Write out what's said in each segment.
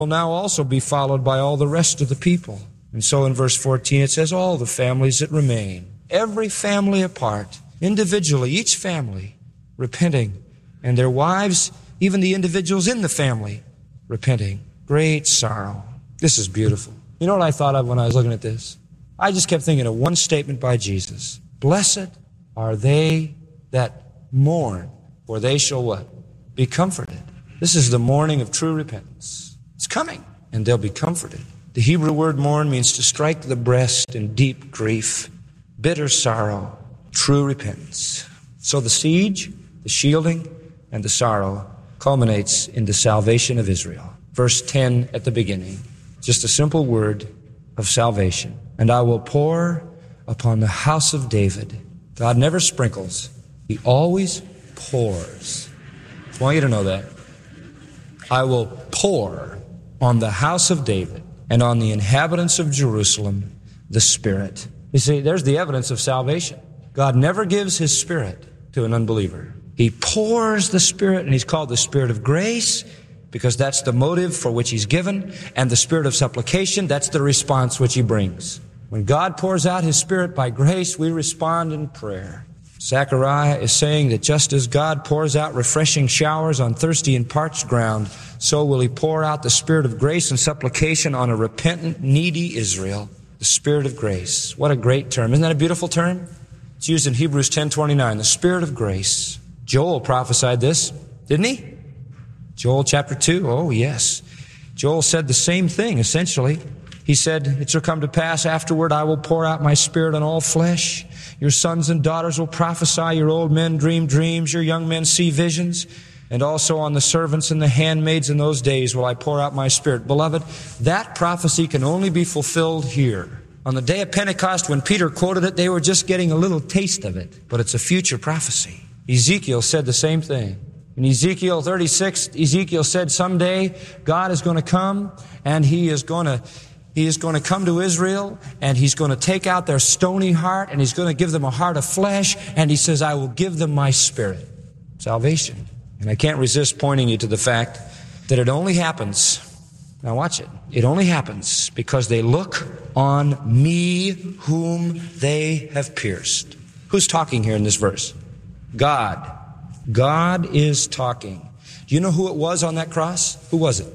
will now also be followed by all the rest of the people. And so in verse 14 it says, all the families that remain, every family apart, individually, each family repenting, and their wives, even the individuals in the family, repenting. Great sorrow. This is beautiful. You know what I thought of when I was looking at this? I just kept thinking of one statement by Jesus. Blessed are they that mourn, for they shall what? Be comforted. This is the mourning of true repentance. It's coming, and they'll be comforted. The Hebrew word mourn means to strike the breast in deep grief, bitter sorrow, true repentance. So the siege, the shielding, and the sorrow culminates in the salvation of Israel. Verse 10 at the beginning, just a simple word of salvation. And I will pour upon the house of David. God never sprinkles. He always pours. I want you to know that. I will pour on the house of David and on the inhabitants of Jerusalem the Spirit. You see, there's the evidence of salvation. God never gives His Spirit to an unbeliever. He pours the Spirit, and He's called the Spirit of grace because that's the motive for which He's given, and the Spirit of supplication, that's the response which He brings. When God pours out His Spirit by grace, we respond in prayer. Zechariah is saying that just as God pours out refreshing showers on thirsty and parched ground, so will He pour out the Spirit of grace and supplication on a repentant, needy Israel. The Spirit of grace. What a great term. Isn't that a beautiful term? It's used in Hebrews 10:29, the Spirit of grace. Joel prophesied this, didn't he? Joel chapter 2, oh yes. Joel said the same thing, essentially. He said, it shall come to pass afterward, I will pour out my Spirit on all flesh. Your sons and daughters will prophesy, your old men dream dreams, your young men see visions. And also on the servants and the handmaids in those days will I pour out my Spirit. Beloved, that prophecy can only be fulfilled here. On the day of Pentecost, when Peter quoted it, they were just getting a little taste of it. But it's a future prophecy. Ezekiel said the same thing. In Ezekiel 36, Ezekiel said someday God is going to come and He is going to come to Israel, and He's going to take out their stony heart, and He's going to give them a heart of flesh, and He says, I will give them my Spirit. Salvation. And I can't resist pointing you to the fact that it only happens, now watch it, it only happens because they look on me whom they have pierced. Who's talking here in this verse? God. God is talking. Do you know who it was on that cross? Who was it?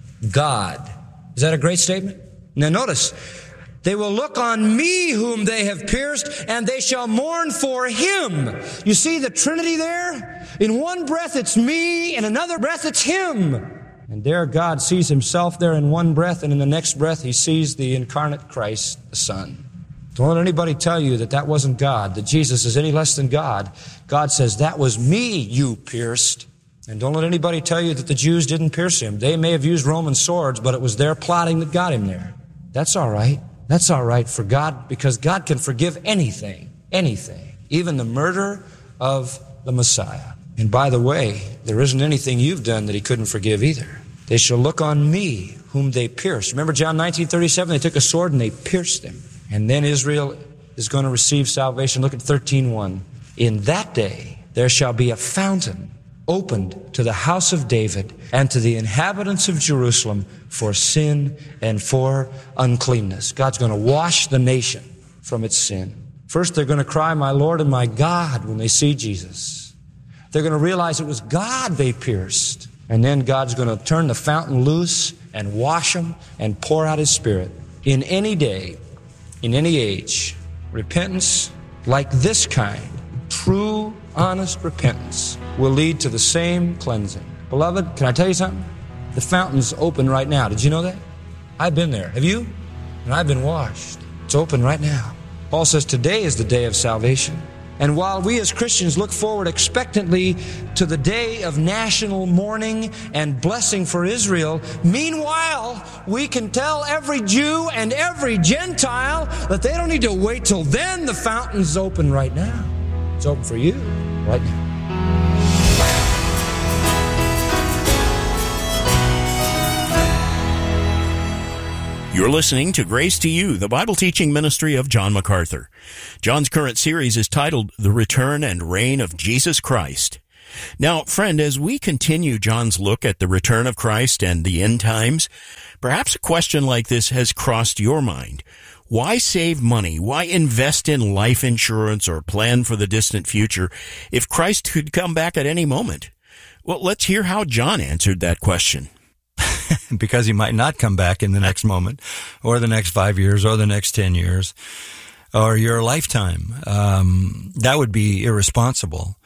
God. Is that a great statement? Now notice, they will look on me whom they have pierced, and they shall mourn for Him. You see the Trinity there? In one breath it's me, in another breath it's Him. And there God sees Himself there in one breath, and in the next breath He sees the incarnate Christ, the Son. Don't let anybody tell you that that wasn't God, that Jesus is any less than God. God says, that was me you pierced. And don't let anybody tell you that the Jews didn't pierce Him. They may have used Roman swords, but it was their plotting that got Him there. That's all right. That's all right for God, because God can forgive anything, even the murder of the Messiah. And by the way, there isn't anything you've done that He couldn't forgive either. They shall look on me whom they pierced. Remember John 19:37? They took a sword and they pierced Him. And then Israel is going to receive salvation. Look at 13:1. In that day there shall be a fountain opened to the house of David and to the inhabitants of Jerusalem for sin and for uncleanness. God's going to wash the nation from its sin. First, they're going to cry, my Lord and my God, when they see Jesus. They're going to realize it was God they pierced. And then God's going to turn the fountain loose and wash them and pour out His Spirit. In any day, in any age, repentance like this kind, true, honest repentance, will lead to the same cleansing. Beloved, can I tell you something? The fountain's open right now. Did you know that? I've been there. Have you? And I've been washed. It's open right now. Paul says today is the day of salvation. And while we as Christians look forward expectantly to the day of national mourning and blessing for Israel, meanwhile, we can tell every Jew and every Gentile that they don't need to wait till then. The fountain's open right now. It's open for you right now. You're listening to Grace to You, the Bible teaching ministry of John MacArthur. John's current series is titled The Return and Reign of Jesus Christ. Now, friend, as we continue John's look at the return of Christ and the end times, perhaps a question like this has crossed your mind. Why save money? Why invest in life insurance or plan for the distant future if Christ could come back at any moment? Well, let's hear how John answered that question. Because he might not come back in the next moment, or the next 5 years, or the next 10 years, or your lifetime. That would be irresponsible.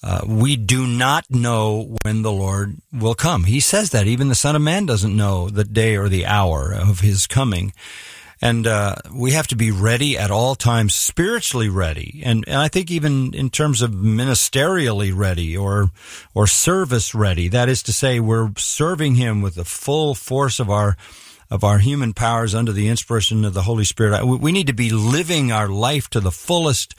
We do not know when the Lord will come. He says that. Even the Son of Man doesn't know the day or the hour of his coming. And we have to be ready at all times, spiritually ready. And I think even in terms of ministerially ready or service ready. That is to say, we're serving him with the full force of our human powers under the inspiration of the Holy Spirit. We need to be living our life to the fullest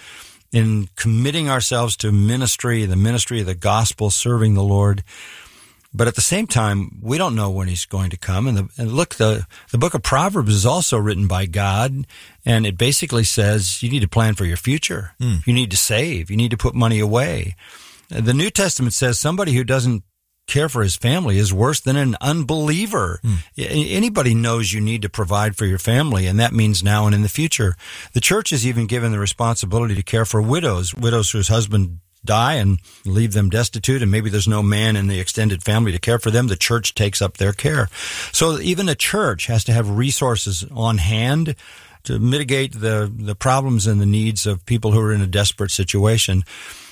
in committing ourselves to ministry, the ministry of the gospel, serving the Lord. But at the same time, we don't know when he's going to come. And look, the book of Proverbs is also written by God, and it basically says you need to plan for your future. You need to save. You need to put money away. The New Testament says somebody who doesn't care for his family is worse than an unbeliever. Anybody knows you need to provide for your family, and that means now and in the future. The church is even given the responsibility to care for widows whose husband die and leave them destitute, and maybe there's no man in the extended family to care for them. The church takes up their care. So even a church has to have resources on hand to mitigate the problems and the needs of people who are in a desperate situation.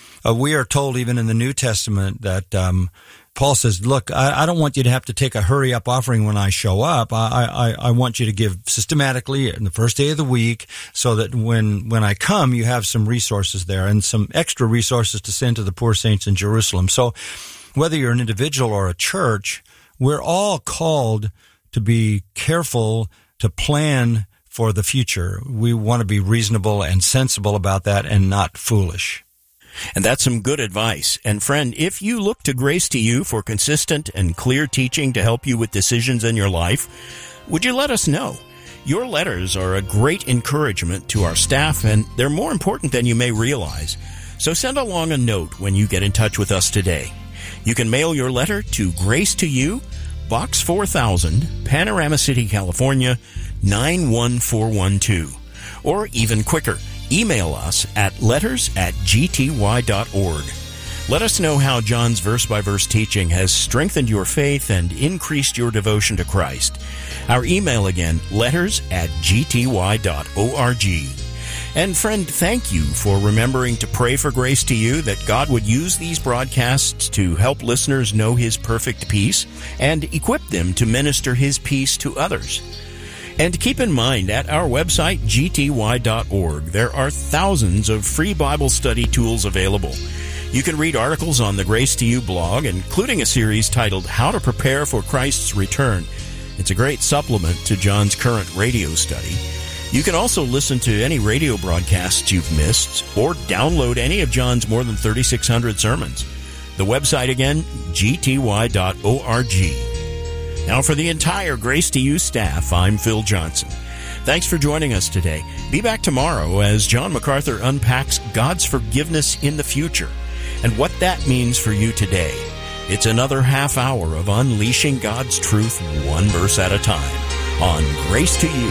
We are told even in the New Testament that Paul says, look, I don't want you to have to take a hurry-up offering when I show up. I want you to give systematically in the first day of the week so that when I come, you have some resources there and some extra resources to send to the poor saints in Jerusalem. So whether you're an individual or a church, we're all called to be careful to plan for the future. We want to be reasonable and sensible about that and not foolish. And that's some good advice. And friend, if you look to Grace to You for consistent and clear teaching to help you with decisions in your life, would you let us know? Your letters are a great encouragement to our staff, and they're more important than you may realize. So send along a note when you get in touch with us today. You can mail your letter to Grace to You, Box 4000, Panorama City, California, 91412. Or even quicker, email us at letters@gty.org. Let us know how John's verse-by-verse teaching has strengthened your faith and increased your devotion to Christ. Our email again, letters@gty.org. And friend, thank you for remembering to pray for Grace to You, that God would use these broadcasts to help listeners know His perfect peace and equip them to minister His peace to others. And keep in mind, at our website, gty.org, there are thousands of free Bible study tools available. You can read articles on the Grace to You blog, including a series titled How to Prepare for Christ's Return. It's a great supplement to John's current radio study. You can also listen to any radio broadcasts you've missed or download any of John's more than 3,600 sermons. The website again, gty.org. Now, for the entire Grace to You staff, I'm Phil Johnson. Thanks for joining us today. Be back tomorrow as John MacArthur unpacks God's forgiveness in the future and what that means for you today. It's another half hour of unleashing God's truth one verse at a time on Grace to You.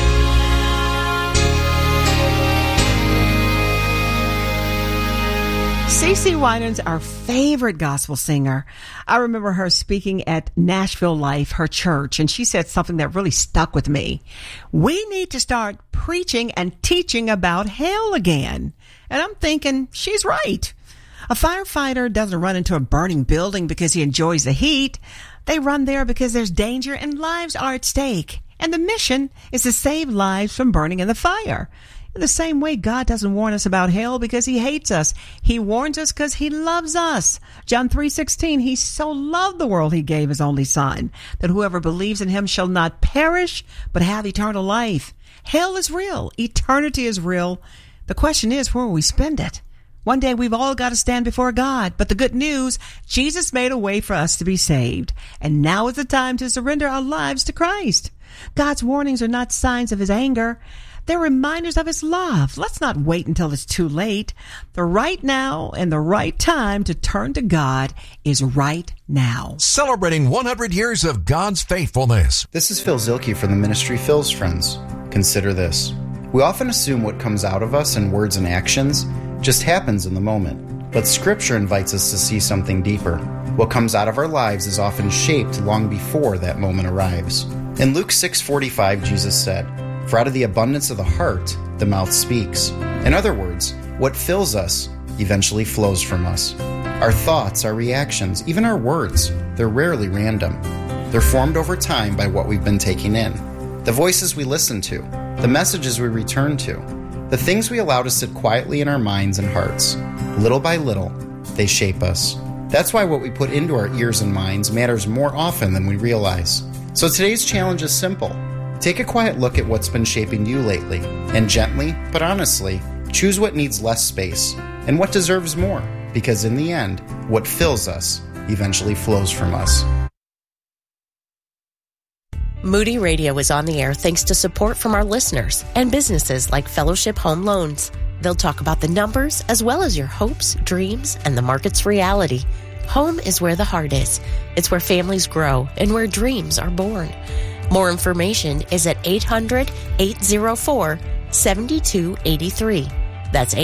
CeCe Winans, our favorite gospel singer. I remember her speaking at Nashville Life, her church, and she said something that really stuck with me. We need to start preaching and teaching about hell again. And I'm thinking, she's right. A firefighter doesn't run into a burning building because he enjoys the heat. They run there because there's danger and lives are at stake. And the mission is to save lives from burning in the fire. In the same way, God doesn't warn us about hell because He hates us. He warns us because He loves us. John 3:16, He so loved the world He gave His only Son, that whoever believes in Him shall not perish, but have eternal life. Hell is real. Eternity is real. The question is, where will we spend it? One day we've all got to stand before God. But the good news, Jesus made a way for us to be saved. And now is the time to surrender our lives to Christ. God's warnings are not signs of His anger. They're reminders of His love. Let's not wait until it's too late. The right now and the right time to turn to God is right now. Celebrating 100 years of God's faithfulness. This is Phil Zielke from the ministry Phil's Friends. Consider this. We often assume what comes out of us in words and actions just happens in the moment. But Scripture invites us to see something deeper. What comes out of our lives is often shaped long before that moment arrives. In Luke 6:45, Jesus said, "For out of the abundance of the heart, the mouth speaks." In other words, what fills us eventually flows from us. Our thoughts, our reactions, even our words, they're rarely random. They're formed over time by what we've been taking in. The voices we listen to, the messages we return to, the things we allow to sit quietly in our minds and hearts. Little by little, they shape us. That's why what we put into our ears and minds matters more often than we realize. So today's challenge is simple. Take a quiet look at what's been shaping you lately, and gently, but honestly, choose what needs less space and what deserves more, because in the end, what fills us eventually flows from us. Moody Radio is on the air thanks to support from our listeners and businesses like Fellowship Home Loans. They'll talk about the numbers as well as your hopes, dreams, and the market's reality. Home is where the heart is. It's where families grow and where dreams are born. More information is at 800-804-7283. That's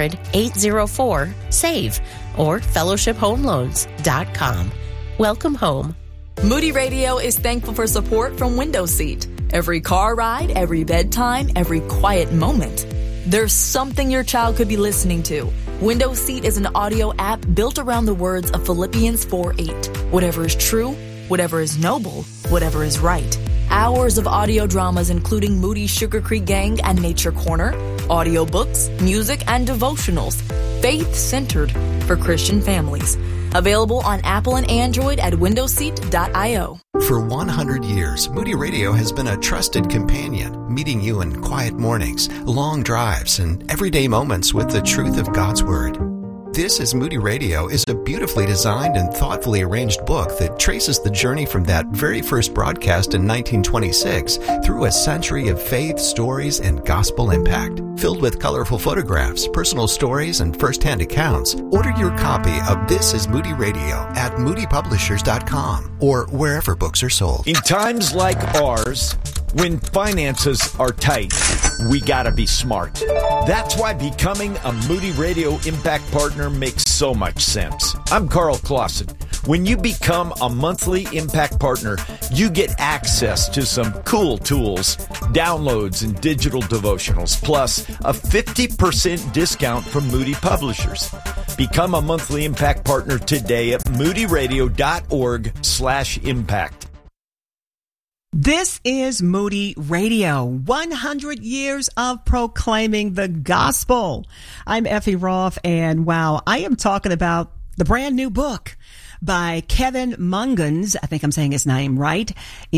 800-804-SAVE or fellowshiphomeloans.com. Welcome home. Moody Radio is thankful for support from Window Seat. Every car ride, every bedtime, every quiet moment. There's something your child could be listening to. Window Seat is an audio app built around the words of Philippians 4:8. Whatever is true, whatever is noble, whatever is right. Hours of audio dramas including Moody Sugar Creek Gang and Nature Corner, audiobooks, music, and devotionals. Faith-centered for Christian families. Available on Apple and Android at windowseat.io. For 100 years, Moody Radio has been a trusted companion, meeting you in quiet mornings, long drives, and everyday moments with the truth of God's Word. This is Moody Radio is a beautifully designed and thoughtfully arranged book that traces the journey from that very first broadcast in 1926 through a century of faith, stories, and gospel impact. Filled with colorful photographs, personal stories, and first-hand accounts, order your copy of This is Moody Radio at moodypublishers.com or wherever books are sold. In times like ours, when finances are tight, we gotta be smart. That's why becoming a Moody Radio Impact Partner makes so much sense. I'm Carl Clausen. When you become a monthly Impact Partner, you get access to some cool tools, downloads, and digital devotionals, plus a 50% discount from Moody Publishers. Become a monthly Impact Partner today at moodyradio.org/impact. This is Moody Radio, 100 years of proclaiming the gospel. I'm Effie Roth, and wow, I am talking about the brand new book by Kevin Mungons, I think I'm saying his name right,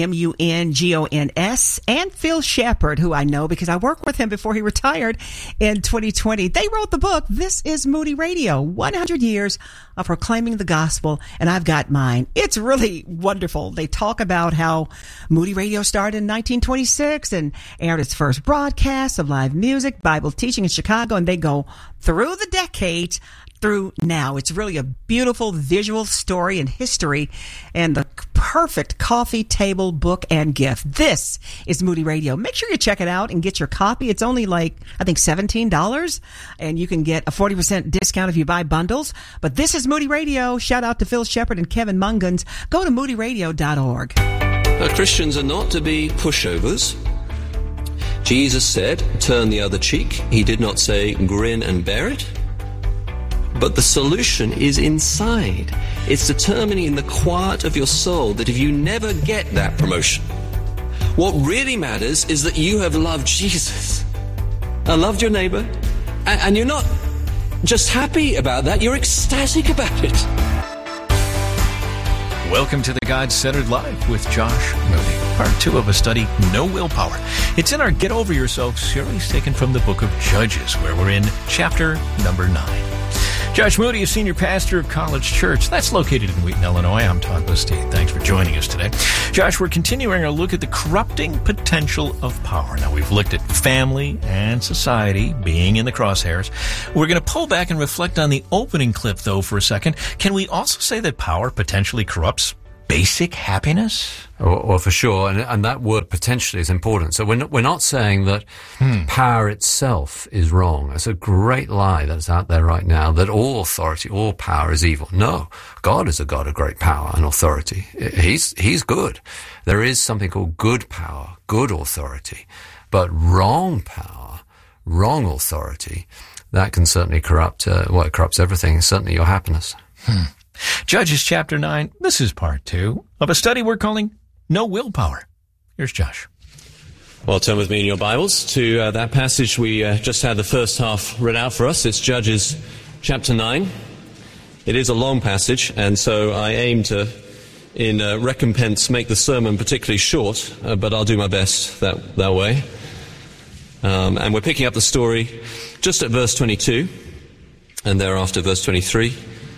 Mungons, and Phil Shepherd, who I know because I worked with him before he retired in 2020. They wrote the book, This is Moody Radio, 100 years of proclaiming the gospel, and I've got mine. It's really wonderful. They talk about how Moody Radio started in 1926 and aired its first broadcast of live music, Bible teaching in Chicago, and they go through the decades through now. It's really a beautiful visual story and history and the perfect coffee table book and gift. This is Moody Radio. Make sure you check it out and get your copy. It's only like, I think $17, and you can get a 40% discount if you buy bundles. But this is Moody Radio. Shout out to Phil Shepherd and Kevin Mungons. Go to moodyradio.org. Christians are not to be pushovers. Jesus said, turn the other cheek. He did not say, grin and bear it. But the solution is inside. It's determining in the quiet of your soul that if you never get that promotion, what really matters is that you have loved Jesus and loved your neighbor, and you're not just happy about that, you're ecstatic about it. Welcome to the God-Centered Life with Josh Moody, part 2 of a study, No Willpower. It's in our Get Over Yourself series taken from the book of Judges, where we're in chapter number 9. Josh Moody is senior pastor of College Church. That's located in Wheaton, Illinois. I'm Todd Bustine. Thanks for joining us today. Josh, we're continuing our look at the corrupting potential of power. Now, we've looked at family and society being in the crosshairs. We're going to pull back and reflect on the opening clip, though, for a second. Can we also say that power potentially corrupts basic happiness? Well, for sure, and that word potentially is important. So we're not saying that power itself is wrong. That's a great lie that's out there right now, that all authority, all power is evil. No, God is a God of great power and authority. He's good. There is something called good power, good authority, but wrong power, wrong authority, that can certainly corrupt, it corrupts everything, certainly your happiness. Judges chapter 9, this is part 2 of a study we're calling No Willpower. Here's Josh. Well, turn with me in your Bibles to that passage we just had the first half read out for us. It's Judges chapter 9. It is a long passage, and so I aim to, in recompense, make the sermon particularly short, but I'll do my best that way. And we're picking up the story just at verse 22, and thereafter verse 23.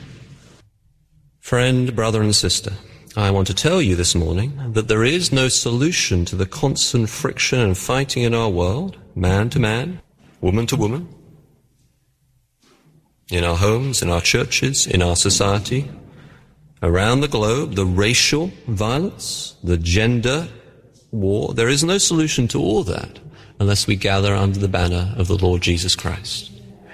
Friend, brother and sister, I want to tell you this morning that there is no solution to the constant friction and fighting in our world, man to man, woman to woman, in our homes, in our churches, in our society, around the globe, the racial violence, the gender war. There is no solution to all that unless we gather under the banner of the Lord Jesus Christ.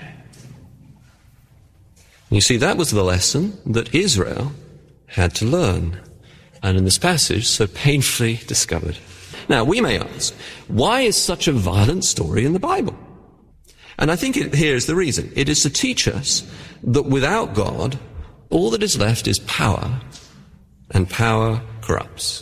You see, that was the lesson that Israel had to learn, and in this passage so painfully discovered. Now, we may ask, why is such a violent story in the Bible? And I think here is the reason. It is to teach us that without God, all that is left is power, and power corrupts.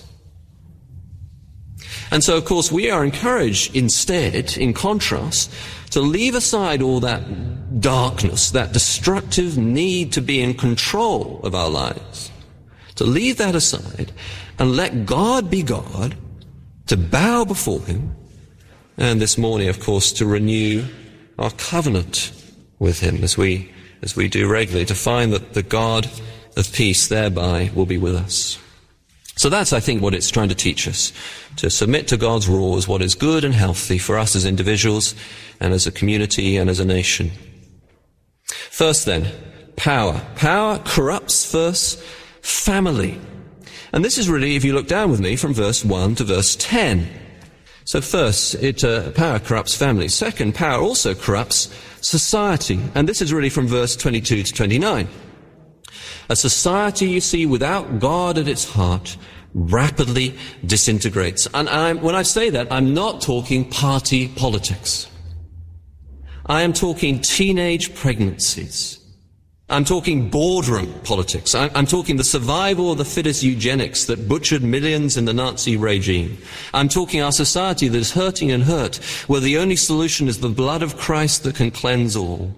And so, of course, we are encouraged instead, in contrast, to leave aside all that darkness, that destructive need to be in control of our lives, to leave that aside and let God be God, to bow before Him, and this morning, of course, to renew our covenant with Him as we do regularly, to find that the God of peace thereby will be with us. So that's, I think, what it's trying to teach us, to submit to God's rule as what is good and healthy for us as individuals and as a community and as a nation. First then, power. Power corrupts first family. And this is really, if you look down with me, from verse 1 to verse 10. So first, power corrupts family. Second, power also corrupts society. And this is really from verse 22 to 29. A society, you see, without God at its heart, rapidly disintegrates. And when I say that, I'm not talking party politics. I am talking teenage pregnancies. I'm talking boardroom politics. I'm talking the survival of the fittest eugenics that butchered millions in the Nazi regime. I'm talking our society that is hurting and hurt, where the only solution is the blood of Christ that can cleanse all.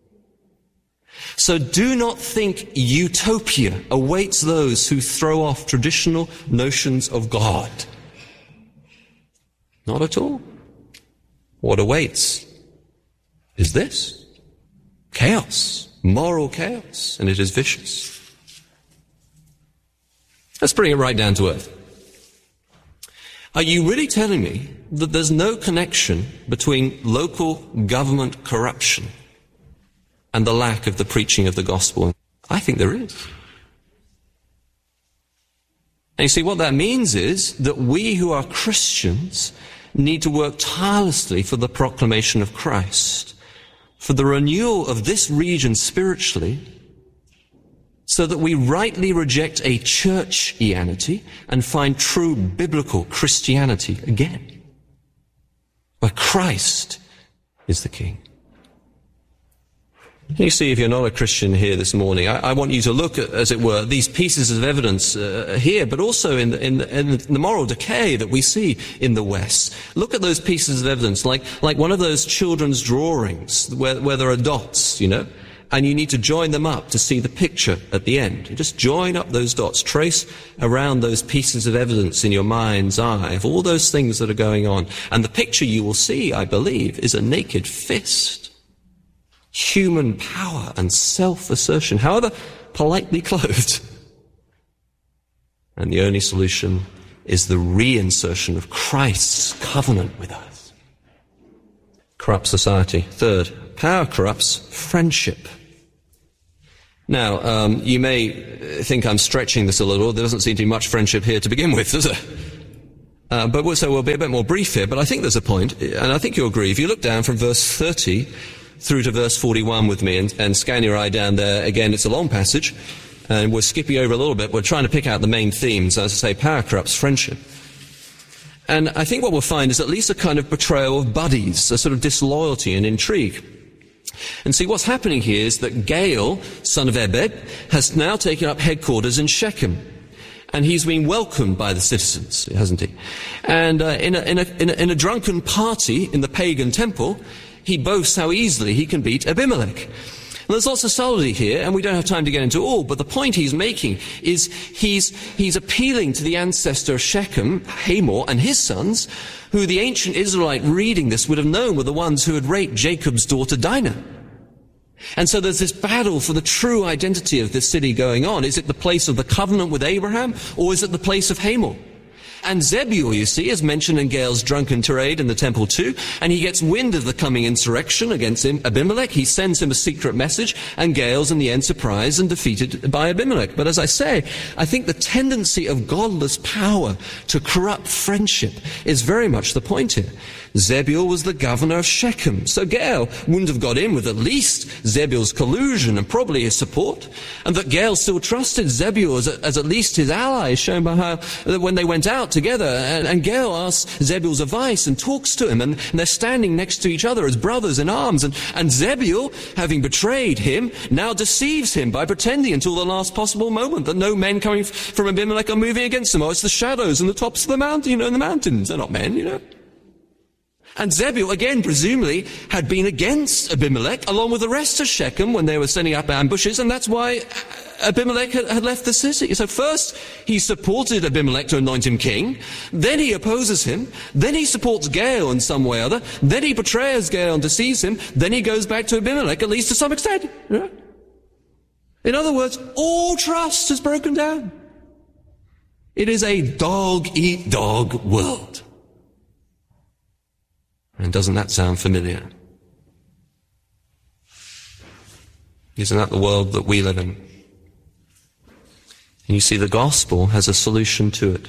So do not think utopia awaits those who throw off traditional notions of God. Not at all. What awaits is this: chaos, moral chaos, and it is vicious. Let's bring it right down to earth. Are you really telling me that there's no connection between local government corruption and the lack of the preaching of the gospel? I think there is. And you see, what that means is that we who are Christians need to work tirelessly for the proclamation of Christ, for the renewal of this region spiritually, so that we rightly reject a churchianity and find true biblical Christianity again, where Christ is the King. You see, if you're not a Christian here this morning, I want you to look at, as it were, these pieces of evidence here, but also in the moral decay that we see in the West. Look at those pieces of evidence, like one of those children's drawings where there are dots, and you need to join them up to see the picture at the end. You just join up those dots, trace around those pieces of evidence in your mind's eye of all those things that are going on. And the picture you will see, I believe, is a naked fist human power and self-assertion, however politely clothed. And the only solution is the reinsertion of Christ's covenant with us. Corrupt society. Third, power corrupts friendship. Now, you may think I'm stretching this a little. There doesn't seem to be much friendship here to begin with, does there? So we'll be a bit more brief here, but I think there's a point, and I think you'll agree. If you look down from verse 30 through to verse 41 with me, and scan your eye down there, again, it's a long passage, and we're skipping over a little bit. We're trying to pick out the main themes. As I say, power corrupts friendship. And I think what we'll find is at least a kind of betrayal of buddies, a sort of disloyalty and intrigue. And see, what's happening here is that Gaal, son of Ebed, has now taken up headquarters in Shechem. And he's been welcomed by the citizens, hasn't he? And in a drunken party in the pagan temple, he boasts how easily he can beat Abimelech. And there's lots of subtlety here, and we don't have time to get into all, but the point he's making is he's appealing to the ancestor of Shechem, Hamor, and his sons, who the ancient Israelite reading this would have known were the ones who had raped Jacob's daughter Dinah. And so there's this battle for the true identity of this city going on. Is it the place of the covenant with Abraham, or is it the place of Hamor? And Zebul, you see, is mentioned in Gaal's drunken tirade in the temple too, and he gets wind of the coming insurrection against Abimelech. He sends him a secret message, and Gaal's in the end surprised and defeated by Abimelech. But as I say, I think the tendency of godless power to corrupt friendship is very much the point here. Zebul was the governor of Shechem, so Gaal wouldn't have got in with at least Zebul's collusion and probably his support, and that Gaal still trusted Zebul as at least his ally, shown by how when they went out together, and Gaal asks Zebul's advice and talks to him, and they're standing next to each other as brothers in arms, and Zebul, having betrayed him, now deceives him by pretending until the last possible moment that no men coming from Abimelech are moving against him. Oh, it's the shadows and the tops of the mountain, in the mountains. They're not men, And Zebul, again, presumably, had been against Abimelech, along with the rest of Shechem, when they were setting up ambushes, and that's why Abimelech had left the city. So first, he supported Abimelech to anoint him king, then he opposes him, then he supports Gaal in some way or other, then he betrays Gaal and deceives him, then he goes back to Abimelech, at least to some extent. In other words, all trust is broken down. It is a dog-eat-dog world. And doesn't that sound familiar? Isn't that the world that we live in? And you see, the gospel has a solution to it.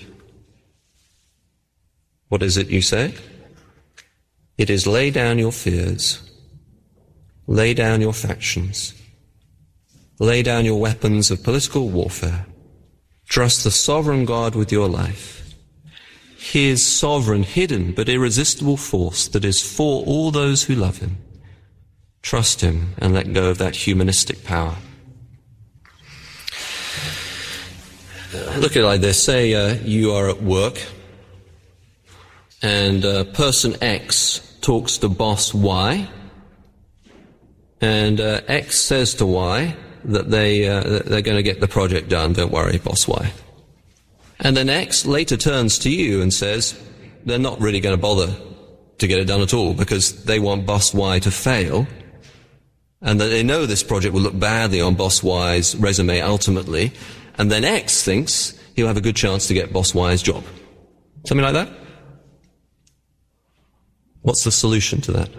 What is it, you say? It is lay down your fears, lay down your factions, lay down your weapons of political warfare, trust the sovereign God with your life, His sovereign, hidden, but irresistible force that is for all those who love Him. Trust Him and let go of that humanistic power. Look at it like this. Say you are at work and person X talks to boss Y, and X says to Y that they're going to get the project done. Don't worry, boss Y. And then X later turns to you and says they're not really going to bother to get it done at all because they want boss Y to fail, and that they know this project will look badly on boss Y's resume ultimately, and then X thinks he'll have a good chance to get boss Y's job. Something like that? What's the solution to that?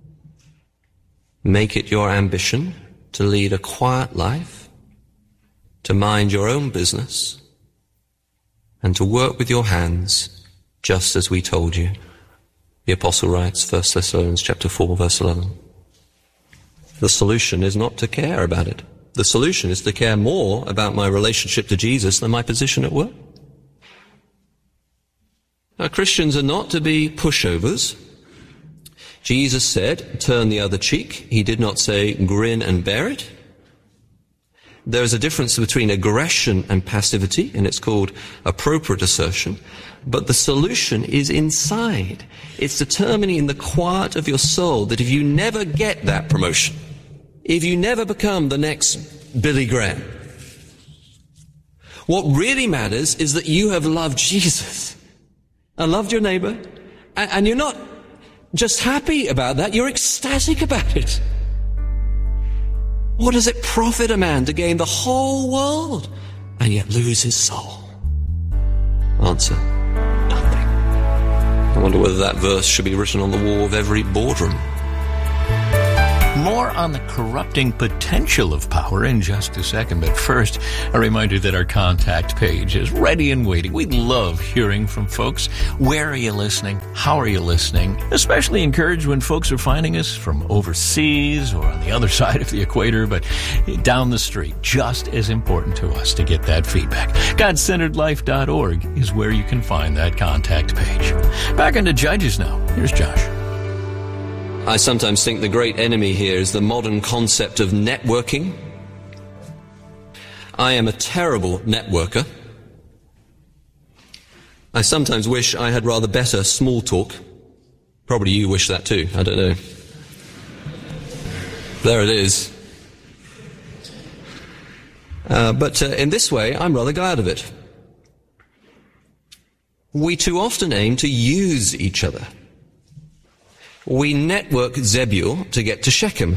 Make it your ambition to lead a quiet life, to mind your own business, and to work with your hands, just as we told you. The apostle writes, 1 Thessalonians chapter 4, verse 11. The solution is not to care about it. The solution is to care more about my relationship to Jesus than my position at work. Now, Christians are not to be pushovers. Jesus said, turn the other cheek. He did not say, grin and bear it. There is a difference between aggression and passivity, and it's called appropriate assertion. But the solution is inside. It's determining in the quiet of your soul that if you never get that promotion, if you never become the next Billy Graham, what really matters is that you have loved Jesus and loved your neighbor, and you're not just happy about that, you're ecstatic about it. What does it profit a man to gain the whole world and yet lose his soul? Answer, nothing. I wonder whether that verse should be written on the wall of every boardroom. More on the corrupting potential of power in just a second, but first, a reminder that our contact page is ready and waiting. We love hearing from folks. Where are you listening? How are you listening? Especially encouraged when folks are finding us from overseas or on the other side of the equator, but down the street. Just as important to us to get that feedback. GodCenteredLife.org is where you can find that contact page. Back into Judges now. Here's Josh. I sometimes think the great enemy here is the modern concept of networking. I am a terrible networker. I sometimes wish I had rather better small talk. Probably you wish that too, I don't know. There it is. But in this way, I'm rather glad of it. We too often aim to use each other. We network Zebul to get to Shechem.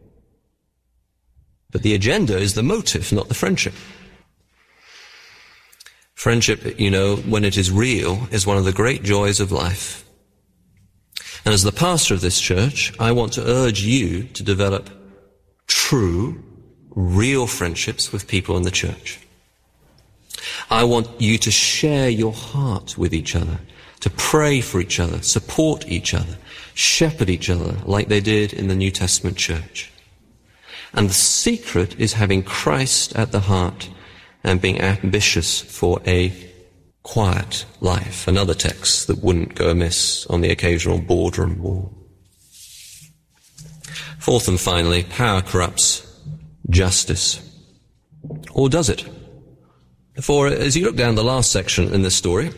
But the agenda is the motive, not the friendship. Friendship, you know, when it is real, is one of the great joys of life. And as the pastor of this church, I want to urge you to develop true, real friendships with people in the church. I want you to share your heart with each other, to pray for each other, support each other, shepherd each other like they did in the New Testament church. And the secret is having Christ at the heart and being ambitious for a quiet life. Another text that wouldn't go amiss on the occasional boardroom wall. Fourth and finally, power corrupts justice. Or does it? For as you look down the last section in this story,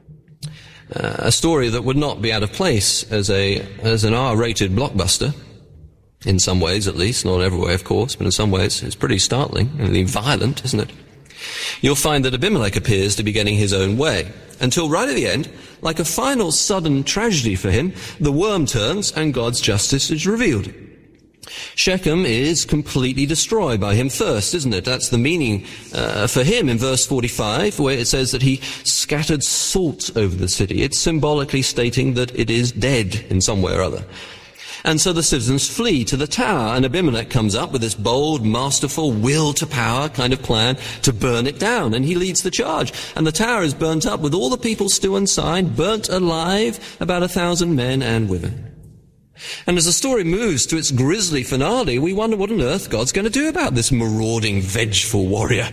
a story that would not be out of place as an R-rated blockbuster, in some ways at least, not every way of course, but in some ways it's pretty startling and violent, isn't it? You'll find that Abimelech appears to be getting his own way, until right at the end, like a final sudden tragedy for him, the worm turns and God's justice is revealed. Shechem is completely destroyed by him first, isn't it? That's the meaning for him in verse 45, where it says that he scattered salt over the city. It's symbolically stating that it is dead in some way or other. And so the citizens flee to the tower, and Abimelech comes up with this bold, masterful, will to power kind of plan to burn it down, and he leads the charge. And the tower is burnt up with all the people still inside, burnt alive, about 1,000 men and women. And as the story moves to its grisly finale, we wonder what on earth God's going to do about this marauding, vengeful warrior.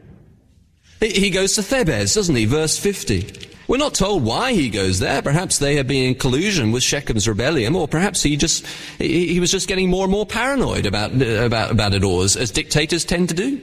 He goes to Thebez, doesn't he? Verse 50. We're not told why he goes there. Perhaps they had been in collusion with Shechem's rebellion, or perhaps he was just getting more and more paranoid about it all, as dictators tend to do.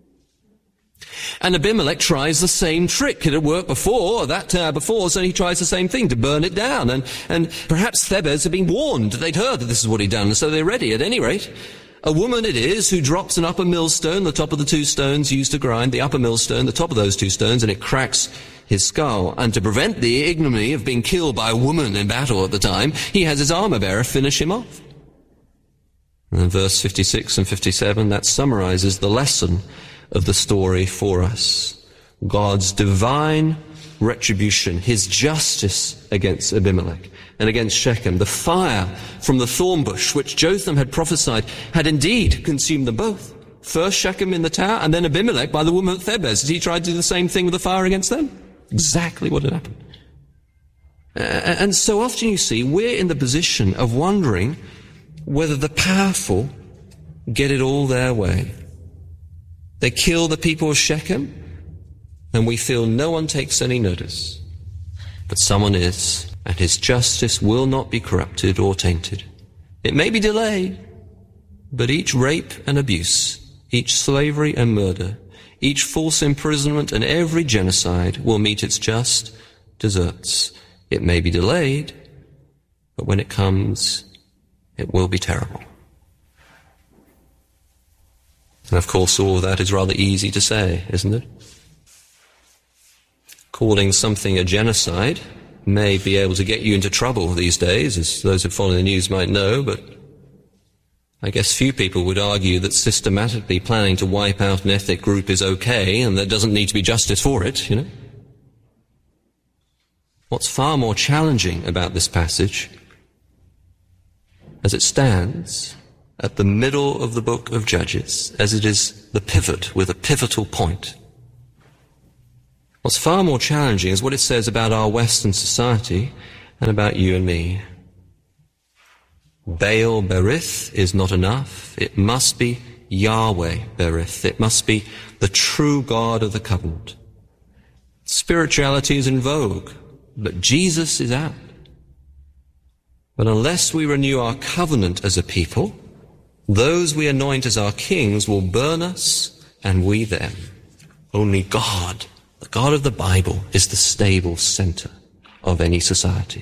And Abimelech tries the same trick. It had worked before, so he tries the same thing, to burn it down. And perhaps Thebez had been warned. They'd heard that this is what he'd done, so they're ready. At any rate, a woman it is who drops an upper millstone, the top of the two stones used to grind, the upper millstone, the top of those two stones, and it cracks his skull. And to prevent the ignominy of being killed by a woman in battle at the time, he has his armor-bearer finish him off. And in verse 56 and 57, that summarizes the lesson of the story for us. God's divine retribution, his justice against Abimelech and against Shechem. The fire from the thorn bush, which Jotham had prophesied, had indeed consumed them both. First Shechem in the tower, and then Abimelech by the woman at Thebez, as he tried to do the same thing with the fire against them. Exactly what had happened. And so often you see, we're in the position of wondering whether the powerful get it all their way. They kill the people of Shechem, and we feel no one takes any notice. But someone is, and his justice will not be corrupted or tainted. It may be delayed, but each rape and abuse, each slavery and murder, each false imprisonment and every genocide will meet its just deserts. It may be delayed, but when it comes, it will be terrible. And of course, all of that is rather easy to say, isn't it? Calling something a genocide may be able to get you into trouble these days, as those who follow the news might know, but I guess few people would argue that systematically planning to wipe out an ethnic group is okay and there doesn't need to be justice for it, you know. What's far more challenging about this passage, as it stands at the middle of the book of Judges, as it is the pivot with a pivotal point, what's far more challenging is what it says about our Western society and about you and me. Baal Berith is not enough. It must be Yahweh Berith. It must be the true God of the covenant. Spirituality is in vogue, but Jesus is out. But unless we renew our covenant as a people, those we anoint as our kings will burn us and we them. Only God, the God of the Bible, is the stable center of any society.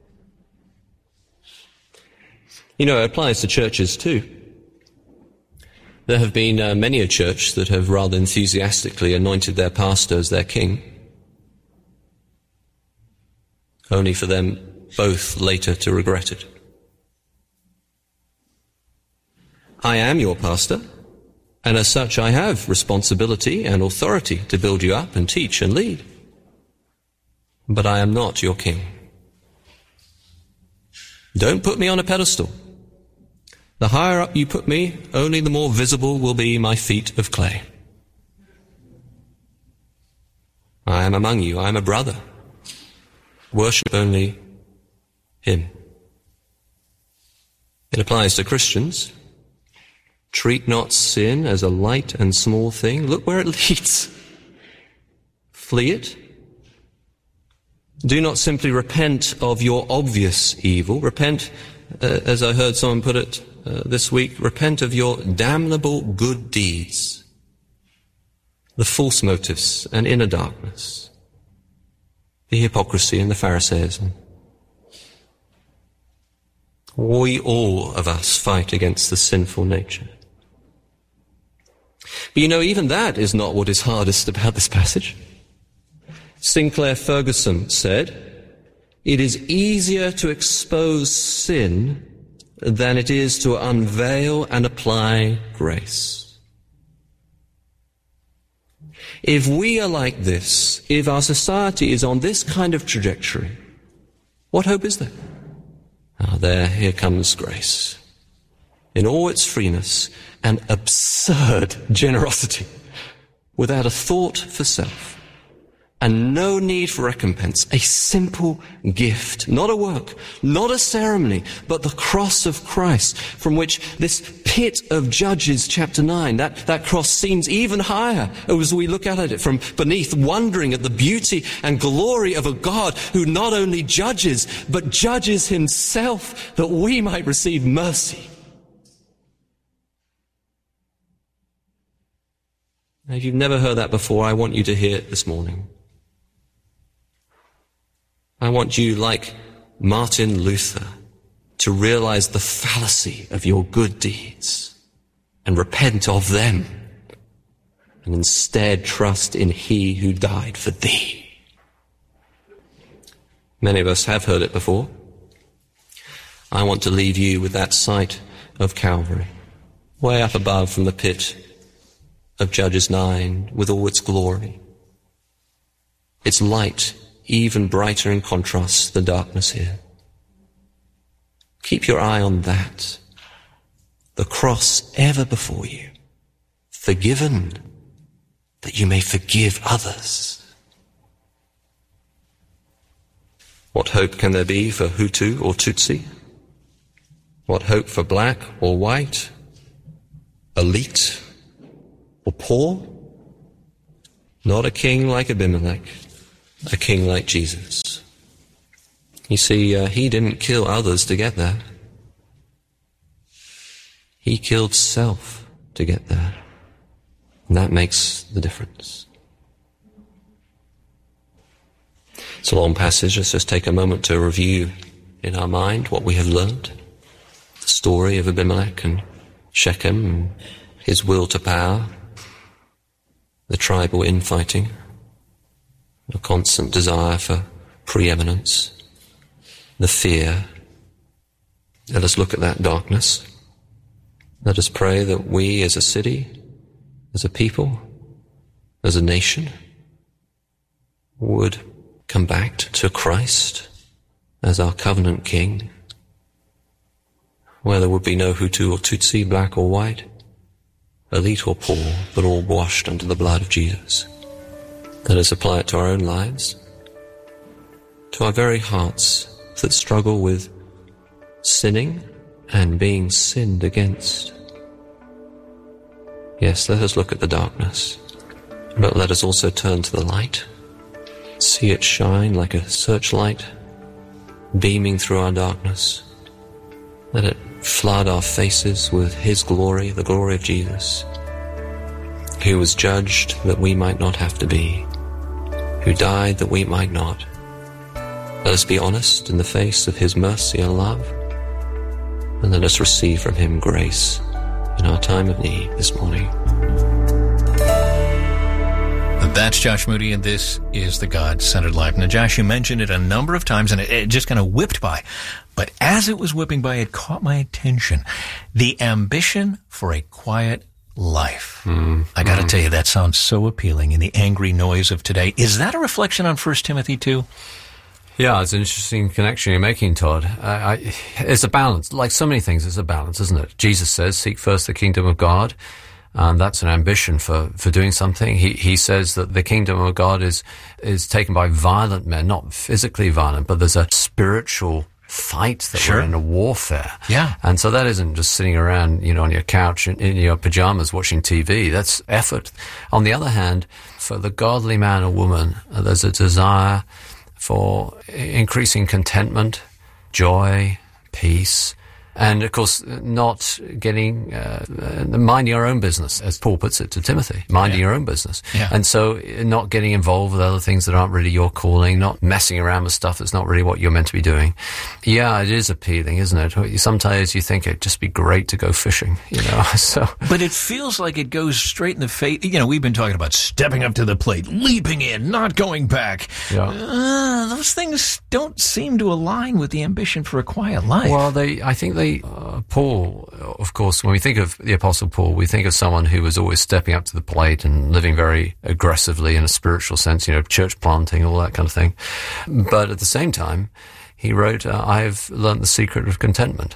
You know, it applies to churches too. There have been many a church that have rather enthusiastically anointed their pastor as their king, only for them both later to regret it. I am your pastor, and as such I have responsibility and authority to build you up and teach and lead. But I am not your king. Don't put me on a pedestal. The higher up you put me, only the more visible will be my feet of clay. I am among you. I am a brother. Worship only Him. It applies to Christians. Treat not sin as a light and small thing. Look where it leads. Flee it. Do not simply repent of your obvious evil. Repent, as I heard someone put it this week, repent of your damnable good deeds, the false motives and inner darkness, the hypocrisy and the Pharisaism. We all of us fight against the sinful nature. But you know, even that is not what is hardest about this passage. Sinclair Ferguson said, "It is easier to expose sin than it is to unveil and apply grace." If we are like this, if our society is on this kind of trajectory, what hope is there? Here comes grace. In all its freeness and absurd generosity, without a thought for self, and no need for recompense, a simple gift, not a work, not a ceremony, but the cross of Christ, from which this pit of Judges chapter 9, that cross seems even higher as we look at it from beneath, wondering at the beauty and glory of a God who not only judges, but judges Himself, that we might receive mercy. Now, if you've never heard that before, I want you to hear it this morning. I want you, like Martin Luther, to realize the fallacy of your good deeds and repent of them, and instead trust in He who died for thee. Many of us have heard it before. I want to leave you with that sight of Calvary, way up above from the pit of Judges 9, with all its glory, its light even brighter in contrast to the darkness here. Keep your eye on that. The cross ever before you. Forgiven, that you may forgive others. What hope can there be for Hutu or Tutsi? What hope for black or white? Elite or poor? Not a king like Abimelech. A king like Jesus. You see, he didn't kill others to get there. He killed self to get there. And that makes the difference. It's a long passage. Let's just take a moment to review in our mind what we have learned. The story of Abimelech and Shechem and his will to power. The tribal infighting. A constant desire for preeminence, the fear. Let us look at that darkness. Let us pray that we as a city, as a people, as a nation, would come back to Christ as our covenant King, where there would be no Hutu or Tutsi, black or white, elite or poor, but all washed under the blood of Jesus. Let us apply it to our own lives, to our very hearts that struggle with sinning and being sinned against. Yes, let us look at the darkness, but let us also turn to the light, see it shine like a searchlight, beaming through our darkness. Let it flood our faces with His glory, the glory of Jesus, who was judged that we might not have to be, who died that we might not. Let us be honest in the face of His mercy and love, and let us receive from Him grace in our time of need this morning. That's Josh Moody, and this is the God-Centered Life. Now, Josh, you mentioned it a number of times, and it just kind of whipped by. But as it was whipping by, it caught my attention. The ambition for a quiet life. I got to tell you, that sounds so appealing in the angry noise of today. Is that a reflection on 1 Timothy 2? Yeah, it's an interesting connection you're making, Todd. It's a balance. Like so many things, it's a balance, isn't it? Jesus says, seek first the kingdom of God. And that's an ambition for doing something. He says that the kingdom of God is taken by violent men, not physically violent, but there's a spiritual fight that we're in, a warfare. Yeah. And so that isn't just sitting around, on your couch in your pajamas watching TV. That's effort. On the other hand, for the godly man or woman, there's a desire for increasing contentment, joy, peace, and, of course, not getting, minding our own business, as Paul puts it to Timothy, minding your own business. Yeah. And so not getting involved with other things that aren't really your calling, not messing around with stuff that's not really what you're meant to be doing. Yeah, it is appealing, isn't it? Sometimes you think it'd just be great to go fishing, so. But it feels like it goes straight in the face. We've been talking about stepping up to the plate, leaping in, not going back. Yeah. Those things don't seem to align with the ambition for a quiet life. Well, I think Paul, of course, when we think of the Apostle Paul, we think of someone who was always stepping up to the plate and living very aggressively in a spiritual sense, church planting, all that kind of thing. But at the same time, he wrote, I've learned the secret of contentment.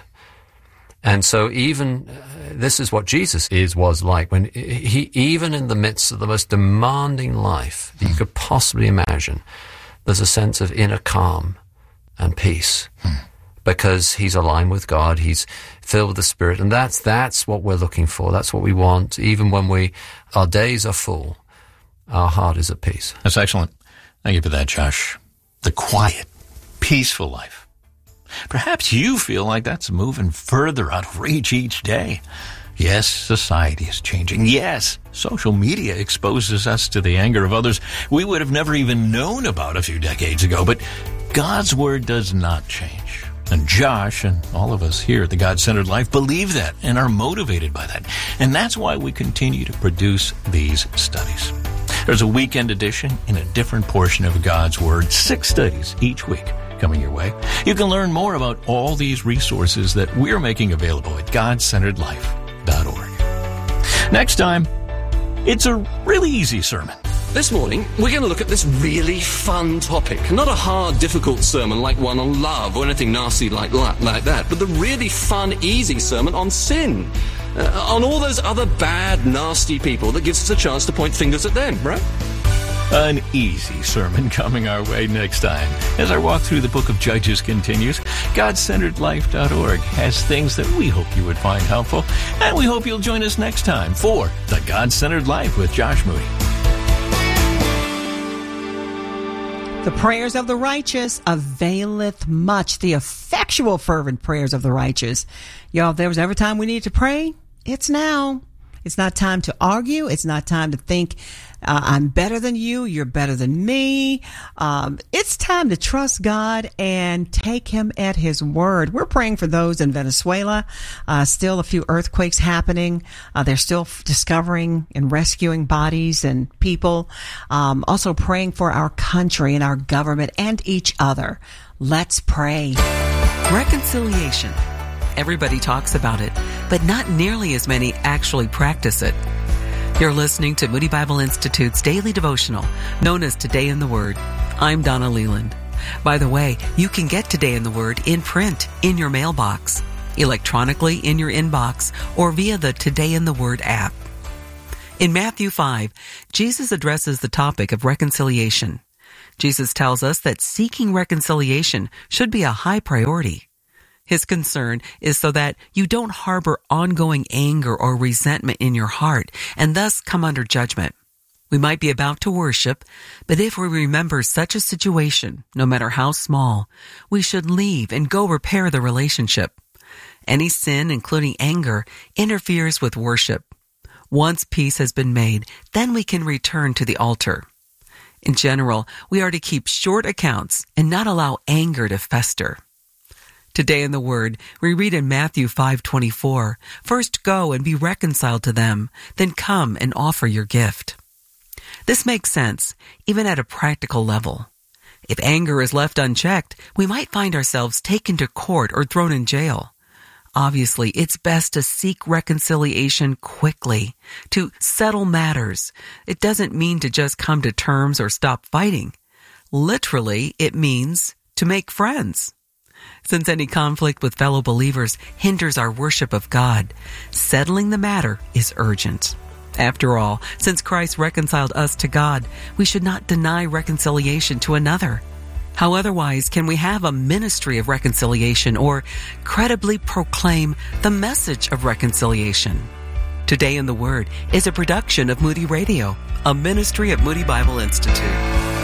And so even, this is what Jesus was like when he, even in the midst of the most demanding life that you could possibly imagine, there's a sense of inner calm and peace. Because he's aligned with God, he's filled with the Spirit, and that's what we're looking for. That's what we want. Even when our days are full, our heart is at peace. That's excellent. Thank you for that, Josh. The quiet, peaceful life. Perhaps you feel like that's moving further out of reach each day. Yes, society is changing. Yes, social media exposes us to the anger of others we would have never even known about a few decades ago. But God's Word does not change. And Josh and all of us here at the God-Centered Life believe that and are motivated by that. And that's why we continue to produce these studies. There's a weekend edition in a different portion of God's Word, 6 studies each week coming your way. You can learn more about all these resources that we're making available at GodCenteredLife.org. Next time, it's a really easy sermon. This morning, we're going to look at this really fun topic. Not a hard, difficult sermon like one on love or anything nasty like that, but the really fun, easy sermon on sin. On all those other bad, nasty people that gives us a chance to point fingers at them, right? An easy sermon coming our way next time. As our walk through the book of Judges continues, GodCenteredLife.org has things that we hope you would find helpful, and we hope you'll join us next time for The God-Centered Life with Josh Moody. The prayers of the righteous availeth much. The effectual, fervent prayers of the righteous. Y'all, if there was ever time we need to pray, it's now. It's not time to argue. It's not time to think, I'm better than you. You're better than me. It's time to trust God and take Him at His word. We're praying for those in Venezuela. Still a few earthquakes happening. They're still discovering and rescuing bodies and people. Also praying for our country and our government and each other. Let's pray. Reconciliation. Everybody talks about it, but not nearly as many actually practice it. You're listening to Moody Bible Institute's daily devotional, known as Today in the Word. I'm Donna Leland. By the way, you can get Today in the Word in print in your mailbox, electronically in your inbox, or via the Today in the Word app. In Matthew 5, Jesus addresses the topic of reconciliation. Jesus tells us that seeking reconciliation should be a high priority. His concern is so that you don't harbor ongoing anger or resentment in your heart and thus come under judgment. We might be about to worship, but if we remember such a situation, no matter how small, we should leave and go repair the relationship. Any sin, including anger, interferes with worship. Once peace has been made, then we can return to the altar. In general, we are to keep short accounts and not allow anger to fester. Today in the Word, we read in Matthew 5:24, "First go and be reconciled to them, then come and offer your gift." This makes sense, even at a practical level. If anger is left unchecked, we might find ourselves taken to court or thrown in jail. Obviously, it's best to seek reconciliation quickly, to settle matters. It doesn't mean to just come to terms or stop fighting. Literally, it means to make friends. Since any conflict with fellow believers hinders our worship of God, settling the matter is urgent. After all, since Christ reconciled us to God, we should not deny reconciliation to another. How otherwise can we have a ministry of reconciliation or credibly proclaim the message of reconciliation? Today in the Word is a production of Moody Radio, a ministry at Moody Bible Institute.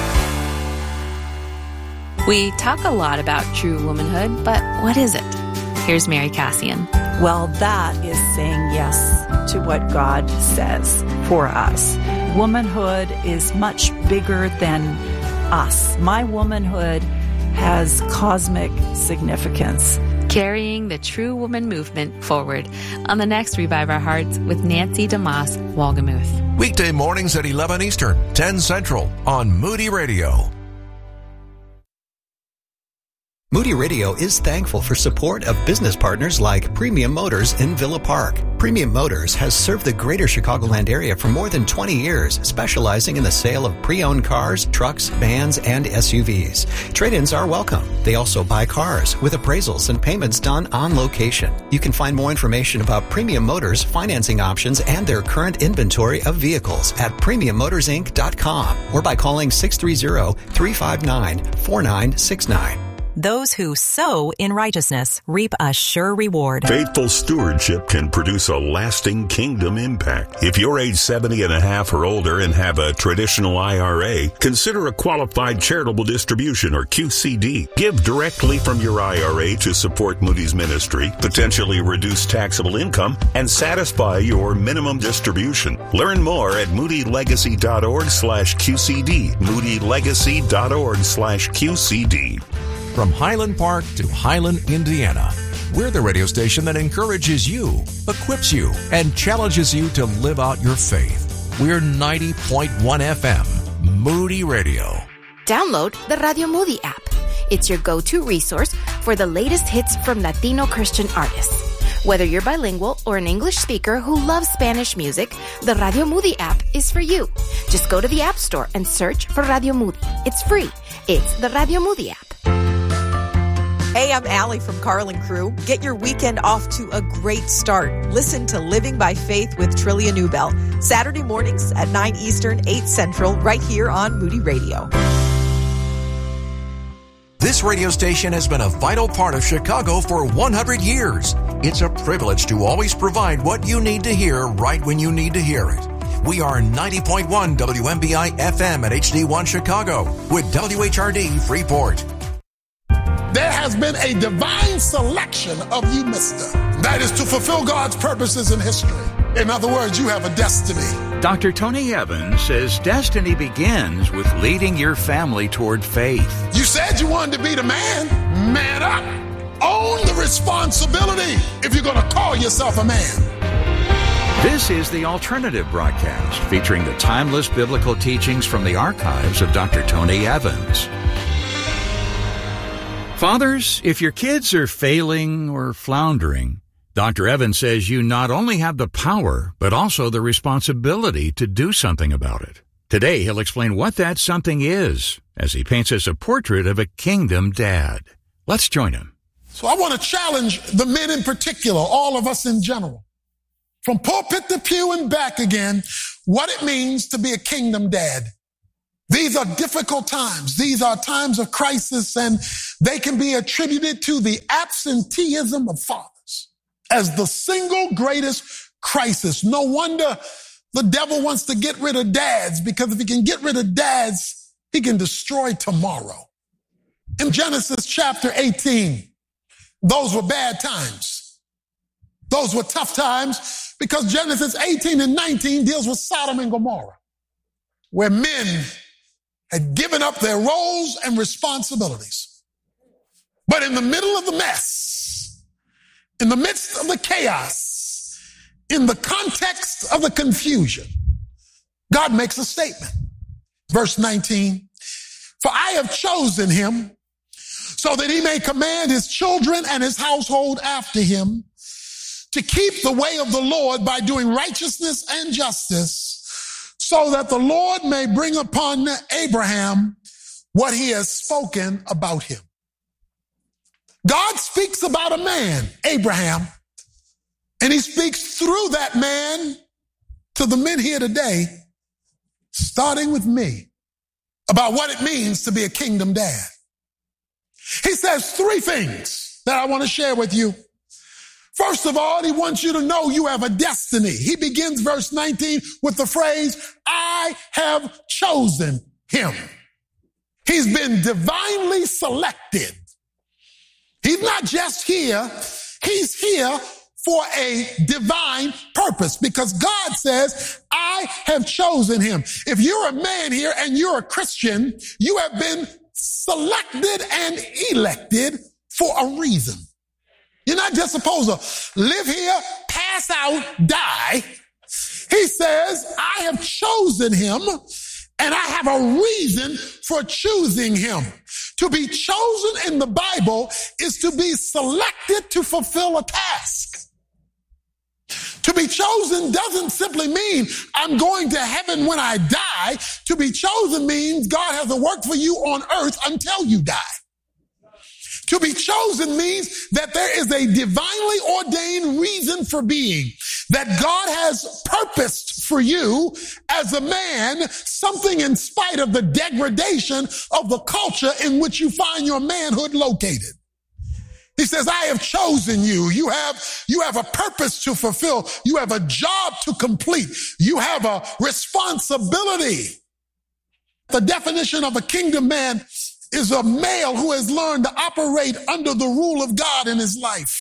We talk a lot about true womanhood, but what is it? Here's Mary Cassian. Well, that is saying yes to what God says for us. Womanhood is much bigger than us. My womanhood has cosmic significance. Carrying the true woman movement forward on the next Revive Our Hearts with Nancy DeMoss Walgemuth. Weekday mornings at 11 Eastern, 10 Central on Moody Radio. Moody Radio is thankful for support of business partners like Premium Motors in Villa Park. Premium Motors has served the greater Chicagoland area for more than 20 years, specializing in the sale of pre-owned cars, trucks, vans, and SUVs. Trade-ins are welcome. They also buy cars with appraisals and payments done on location. You can find more information about Premium Motors financing options and their current inventory of vehicles at PremiumMotorsInc.com or by calling 630-359-4969. Those who sow in righteousness reap a sure reward. Faithful stewardship can produce a lasting kingdom impact. If you're age 70 and a half or older and have a traditional IRA, consider a qualified charitable distribution or QCD. Give directly from your IRA to support Moody's ministry, potentially reduce taxable income, and satisfy your minimum distribution. Learn more at moodylegacy.org/QCD. moodylegacy.org/QCD. From Highland Park to Highland, Indiana, we're the radio station that encourages you, equips you, and challenges you to live out your faith. We're 90.1 FM, Moody Radio. Download the Radio Moody app. It's your go-to resource for the latest hits from Latino Christian artists. Whether you're bilingual or an English speaker who loves Spanish music, the Radio Moody app is for you. Just go to the App Store and search for Radio Moody. It's free. It's the Radio Moody app. Hey, I'm Allie from Carlin Crew. Get your weekend off to a great start. Listen to Living by Faith with Trillia Newbell, Saturday mornings at 9 Eastern, 8 Central, right here on Moody Radio. This radio station has been a vital part of Chicago for 100 years. It's a privilege to always provide what you need to hear right when you need to hear it. We are 90.1 WMBI FM at HD1 Chicago with WHRD Freeport. There has been a divine selection of you, mister. That is to fulfill God's purposes in history. In other words, you have a destiny. Dr. Tony Evans says destiny begins with leading your family toward faith. You said you wanted to be the man. Man up. Own the responsibility if you're going to call yourself a man. This is the Alternative Broadcast, featuring the timeless biblical teachings from the archives of Dr. Tony Evans. Fathers, if your kids are failing or floundering, Dr. Evans says you not only have the power, but also the responsibility to do something about it. Today, he'll explain what that something is as he paints us a portrait of a kingdom dad. Let's join him. So I want to challenge the men in particular, all of us in general, from pulpit to pew and back again, what it means to be a kingdom dad. These are difficult times. These are times of crisis, and they can be attributed to the absenteeism of fathers as the single greatest crisis. No wonder the devil wants to get rid of dads, because if he can get rid of dads, he can destroy tomorrow. In Genesis chapter 18, those were bad times. Those were tough times, because Genesis 18 and 19 deals with Sodom and Gomorrah, where men had given up their roles and responsibilities. But in the middle of the mess, in the midst of the chaos, in the context of the confusion, God makes a statement. Verse 19, for I have chosen him so that he may command his children and his household after him to keep the way of the Lord by doing righteousness and justice, so that the Lord may bring upon Abraham what he has spoken about him. God speaks about a man, Abraham, and he speaks through that man to the men here today, starting with me, about what it means to be a kingdom dad. He says three things that I want to share with you. First of all, he wants you to know you have a destiny. He begins verse 19 with the phrase, I have chosen him. He's been divinely selected. He's not just here. He's here for a divine purpose, because God says, I have chosen him. If you're a man here and you're a Christian, you have been selected and elected for a reason. You're not just supposed to live here, pass out, die. He says, I have chosen him, and I have a reason for choosing him. To be chosen in the Bible is to be selected to fulfill a task. To be chosen doesn't simply mean I'm going to heaven when I die. To be chosen means God has a work for you on earth until you die. To be chosen means that there is a divinely ordained reason for being, that God has purposed for you as a man, something in spite of the degradation of the culture in which you find your manhood located. He says, I have chosen you. You have a purpose to fulfill. You have a job to complete. You have a responsibility. The definition of a kingdom man is a male who has learned to operate under the rule of God in his life.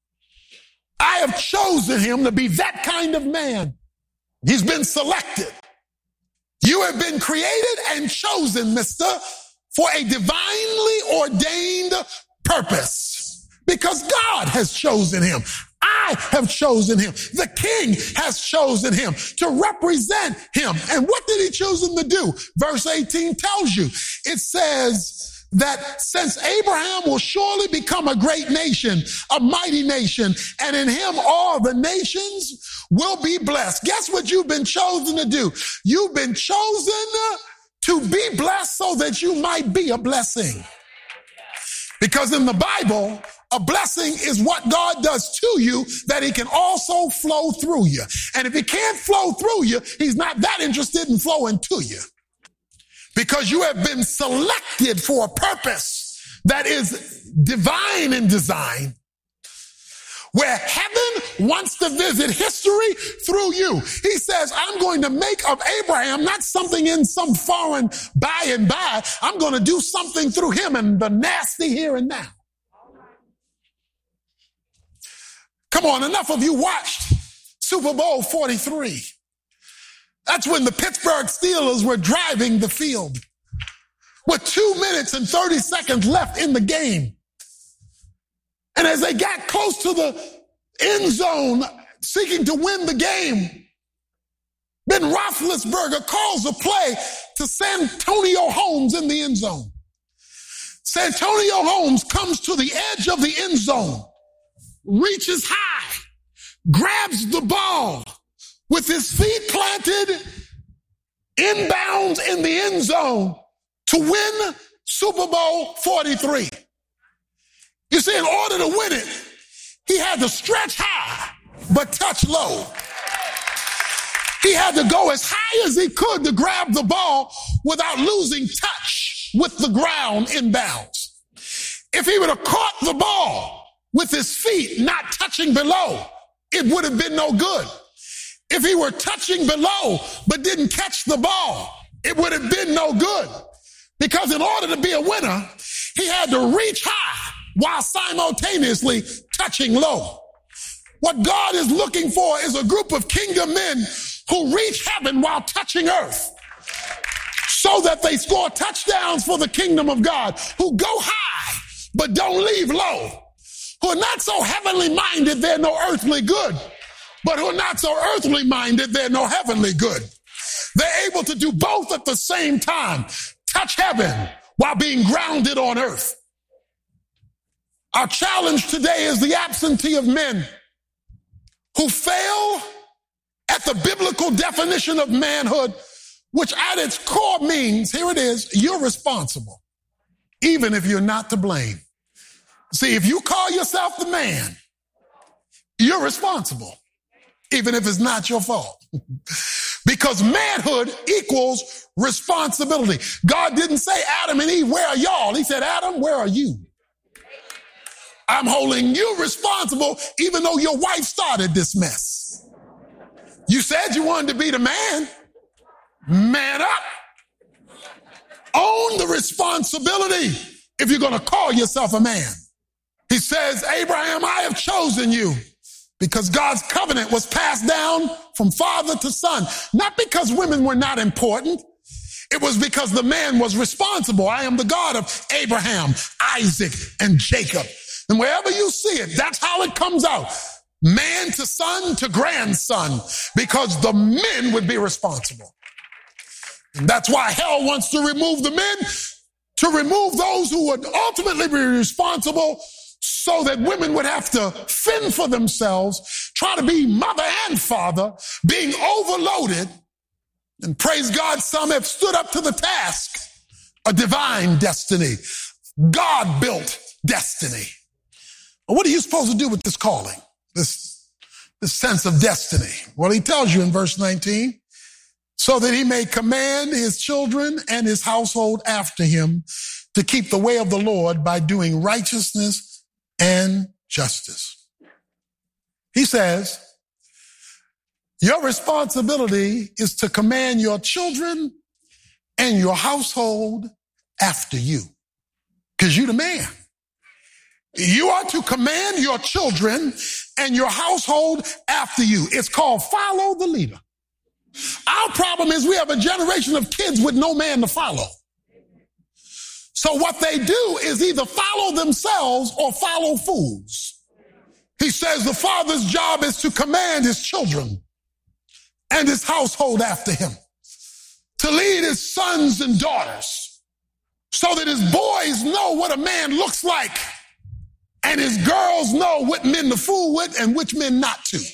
I have chosen him to be that kind of man. He's been selected. You have been created and chosen, mister, for a divinely ordained purpose. Because God has chosen him. I have chosen him. The king has chosen him to represent him. And what did he choose him to do? Verse 18 tells you. It says that since Abraham will surely become a great nation, a mighty nation, and in him all the nations will be blessed. Guess what you've been chosen to do? You've been chosen to be blessed so that you might be a blessing. Because in the Bible, a blessing is what God does to you that he can also flow through you. And if he can't flow through you, he's not that interested in flowing to you. Because you have been selected for a purpose that is divine in design, where heaven wants to visit history through you. He says, I'm going to make of Abraham not something in some foreign by and by. I'm going to do something through him in the nasty here and now. Come on, enough of you watched Super Bowl 43. That's when the Pittsburgh Steelers were driving the field with 2 minutes and 30 seconds left in the game. And as they got close to the end zone, seeking to win the game, Ben Roethlisberger calls a play to Santonio Holmes in the end zone. Santonio Holmes comes to the edge of the end zone, reaches high, grabs the ball with his feet planted, inbounds in the end zone to win Super Bowl 43. You see, in order to win it, he had to stretch high, but touch low. He had to go as high as he could to grab the ball without losing touch with the ground inbounds. If he would have caught the ball with his feet not touching below, it would have been no good. If he were touching below but didn't catch the ball, it would have been no good. Because in order to be a winner, he had to reach high while simultaneously touching low. What God is looking for is a group of kingdom men who reach heaven while touching earth, so that they score touchdowns for the kingdom of God, who go high but don't leave low, who are not so heavenly minded they're no earthly good, but who are not so earthly minded they're no heavenly good. They're able to do both at the same time, touch heaven while being grounded on earth. Our challenge today is the absentee of men who fail at the biblical definition of manhood, which at its core means, here it is, you're responsible, even if you're not to blame. See, if you call yourself the man, you're responsible, even if it's not your fault. Because manhood equals responsibility. God didn't say, Adam and Eve, where are y'all? He said, Adam, where are you? I'm holding you responsible, even though your wife started this mess. You said you wanted to be the man. Man up. Own the responsibility if you're going to call yourself a man. He says, Abraham, I have chosen you, because God's covenant was passed down from father to son. Not because women were not important. It was because the man was responsible. I am the God of Abraham, Isaac, and Jacob. And wherever you see it, that's how it comes out. Man to son to grandson, because the men would be responsible. And that's why hell wants to remove the men, to remove those who would ultimately be responsible, so that women would have to fend for themselves, try to be mother and father, being overloaded. And praise God, some have stood up to the task, a divine destiny, God-built destiny. What are you supposed to do with this calling, this sense of destiny? Well, he tells you in verse 19, so that he may command his children and his household after him to keep the way of the Lord by doing righteousness and justice. He says, your responsibility is to command your children and your household after you, because you're the man. You are to command your children and your household after you. It's called follow the leader. Our problem is we have a generation of kids with no man to follow. So what they do is either follow themselves or follow fools. He says the father's job is to command his children and his household after him, to lead his sons and daughters, so that his boys know what a man looks like, and his girls know what men to fool with and which men not to.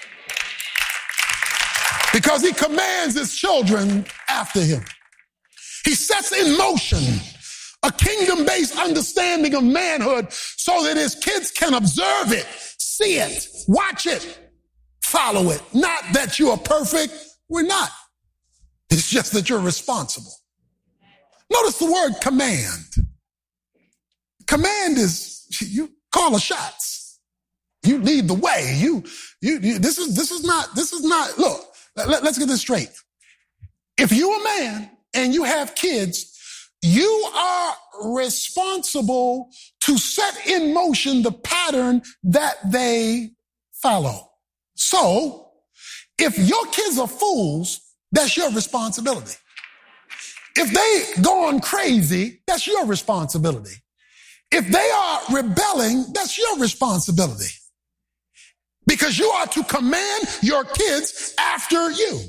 Because he commands his children after him. He sets in motion a kingdom-based understanding of manhood so that his kids can observe it, see it, watch it, follow it. Not that you are perfect. We're not. It's just that you're responsible. Notice the word command. Command is, you call the shots. You lead the way. This is not, look, let's get this straight. If you're a man and you have kids, you are responsible to set in motion the pattern that they follow. So, if your kids are fools, that's your responsibility. If they go on crazy, that's your responsibility. If they are rebelling, that's your responsibility. Because you are to command your kids after you.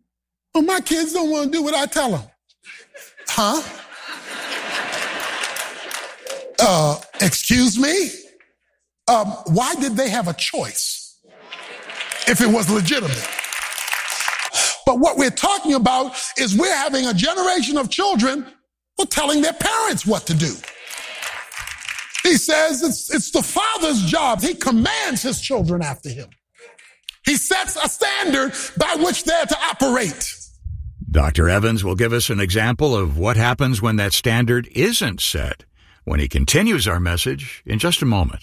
Well, my kids don't want to do what I tell them. Huh? Excuse me? Why did they have a choice if it was legitimate? But what we're talking about is we're having a generation of children who are telling their parents what to do. He says it's the father's job. He commands his children after him. He sets a standard by which they're to operate. Dr. Evans will give us an example of what happens when that standard isn't set when he continues our message in just a moment.